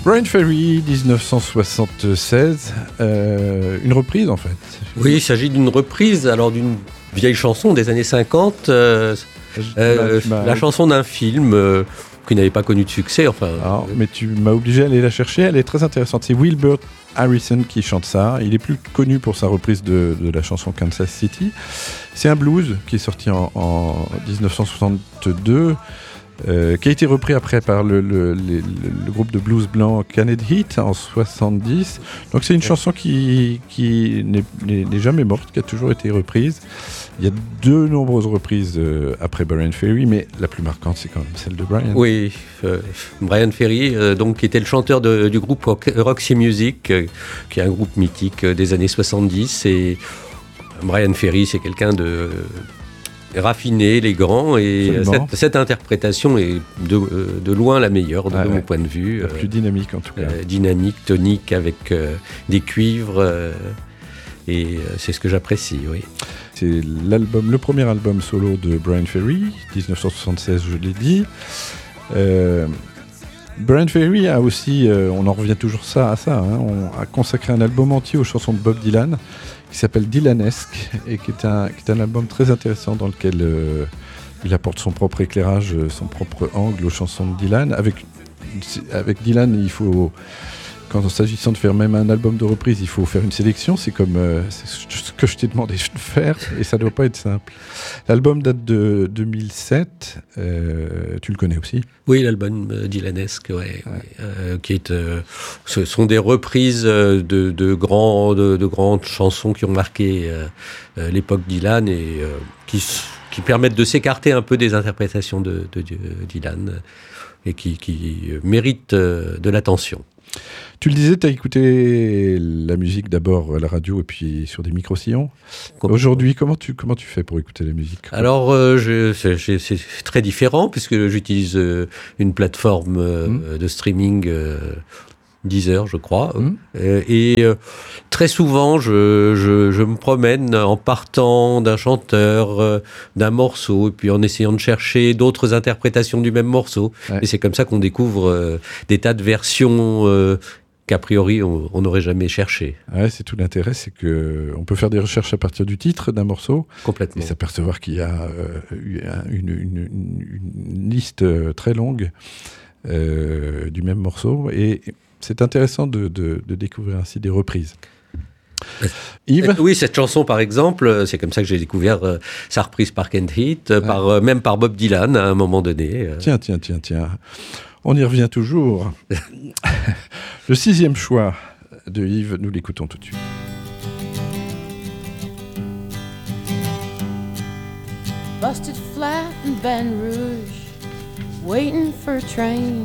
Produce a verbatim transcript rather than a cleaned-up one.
Brian Ferry, dix-neuf cent soixante-seize, euh, une reprise en fait. Oui, il s'agit d'une reprise alors d'une vieille chanson des années cinquante, euh, euh, bah, la chanson d'un film euh, qui n'avait pas connu de succès. Enfin, alors, mais tu m'as obligé à aller la chercher, elle est très intéressante. C'est Wilbur Harrison qui chante ça. Il est plus connu pour sa reprise de, de la chanson Kansas City. C'est un blues qui est sorti en, en dix-neuf cent soixante-deux. Euh, qui a été repris après par le, le, le, le groupe de blues blanc Canet Heat en soixante-dix. Donc c'est une chanson qui, qui n'est, n'est, n'est jamais morte, qui a toujours été reprise. Il y a de nombreuses reprises euh, après Brian Ferry, mais la plus marquante c'est quand même celle de Brian. Oui, euh, Brian Ferry, euh, donc, qui était le chanteur de, du groupe Roxy Music, euh, qui est un groupe mythique euh, des années soixante-dix. Et Brian Ferry, c'est quelqu'un de... raffiné, élégant, et cette, cette interprétation est de, de loin la meilleure de, ah, de mon ouais. point de vue. La plus dynamique en tout cas. Euh, dynamique, tonique, avec euh, des cuivres, euh, et euh, c'est ce que j'apprécie, oui. C'est l'album, le premier album solo de Brian Ferry, dix-neuf cent soixante-seize, je l'ai dit. Euh, Brian Ferry a aussi, euh, on en revient toujours ça à ça, hein, on a consacré un album entier aux chansons de Bob Dylan, qui s'appelle Dylanesque, et qui est un, qui est un album très intéressant dans lequel euh, il apporte son propre éclairage, son propre angle aux chansons de Dylan. Avec, avec Dylan, il faut, quand s'agissant de faire même un album de reprise, il faut faire une sélection. C'est comme euh, c'est ce que je t'ai demandé de faire, et ça ne doit pas être simple. L'album date de deux mille sept, euh, tu le connais aussi ? Oui, l'album euh, Dylanesque, ouais, ouais. Ouais, euh, qui est, euh, ce sont des reprises de, de, grands, de, de grandes chansons qui ont marqué euh, euh, l'époque Dylan, et euh, qui, qui permettent de s'écarter un peu des interprétations de, de, de Dylan, et qui, qui méritent euh, de l'attention. Tu le disais, tu as écouté la musique d'abord à la radio et puis sur des micro-sillons. Aujourd'hui, comment tu, comment tu fais pour écouter la musique ? Alors, euh, je, c'est, c'est très différent puisque j'utilise euh, une plateforme euh, mmh. de streaming euh, Deezer, je crois. Mmh. Euh, et euh, très souvent, je, je, je me promène en partant d'un chanteur, euh, d'un morceau, et puis en essayant de chercher d'autres interprétations du même morceau. Ouais. Et c'est comme ça qu'on découvre euh, des tas de versions euh, qu'a priori on n'aurait jamais cherché. Ouais, c'est tout l'intérêt, c'est qu'on peut faire des recherches à partir du titre d'un morceau. Complètement. Et s'apercevoir qu'il y a euh, une, une, une, une liste très longue euh, du même morceau. Et c'est intéressant de, de, de découvrir ainsi des reprises. Yves ? Oui, cette chanson par exemple, c'est comme ça que j'ai découvert euh, sa reprise par Kent Heat, euh, ouais. par, euh, même par Bob Dylan à un moment donné. Euh. Tiens, tiens, tiens, tiens. On y revient toujours. Le sixième choix de Yves, nous l'écoutons tout de suite. Busted flat in Baton Rouge, waiting for a train.